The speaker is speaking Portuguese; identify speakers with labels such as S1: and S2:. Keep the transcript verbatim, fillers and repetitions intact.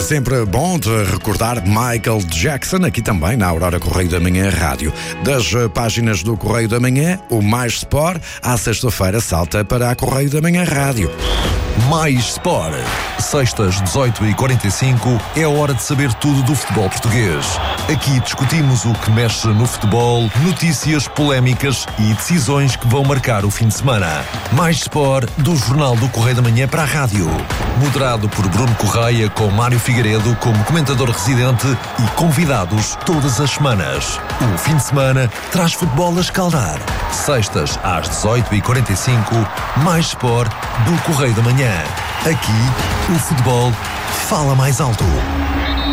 S1: sempre bom de recordar Michael Jackson, aqui também na Aurora Correio da Manhã Rádio. Das páginas do Correio da Manhã, o Mais Sport, à sexta-feira salta para a Correio da Manhã Rádio.
S2: Mais Sport. Sextas, dezoito e quarenta e cinco, é a hora de saber tudo do futebol português. Aqui discutimos o que mexe no futebol, notícias, polémicas e decisões que vão marcar o fim de semana. Mais Sport, do Jornal do Correio da Manhã para a rádio. Moderado por Bruno Correia, com Mário Figueiredo como comentador residente e convidados todas as semanas. O fim de semana traz futebol a escaldar. Sextas, às dezoito e quarenta e cinco, Mais Sport, do Correio da Manhã. Aqui, o futebol fala mais alto.